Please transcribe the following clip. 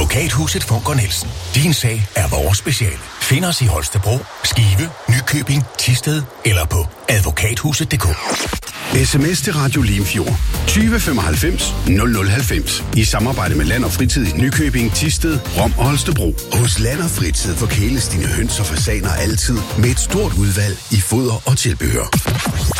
Advokathuset Funker Nielsen. Din sag er vores speciale. Find os i Holstebro, Skive, Nykøbing, Thisted eller på advokathuset.dk. SMS til Radio Limfjord 20 95 0090 i samarbejde med Land og Fritid i Nykøbing, Thisted, Rom og Holstebro. Hos Land og Fritid forkæles dine høns og fasaner altid med et stort udvalg i foder og tilbehør.